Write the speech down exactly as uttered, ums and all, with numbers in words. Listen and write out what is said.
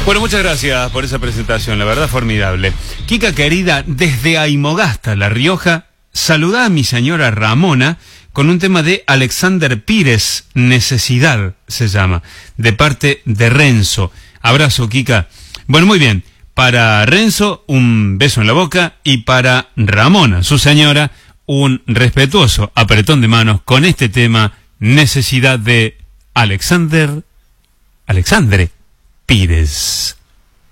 Bueno, muchas gracias por esa presentación, la verdad formidable. Kika querida, desde Aymogasta, La Rioja, saluda a mi señora Ramona con un tema de Alexander Pires, Necesidad se llama, de parte de Renzo. Abrazo, Kika. Bueno, muy bien. Para Renzo, un beso en la boca, y para Ramona, su señora, un respetuoso apretón de manos con este tema, Necesidad de Alexander, Alexandre Pires.